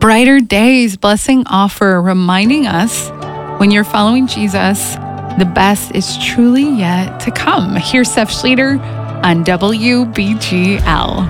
Brighter Days Blessing Offer, reminding us when you're following Jesus, the best is truly yet to come. Here's Seth Schlueter on WBGL.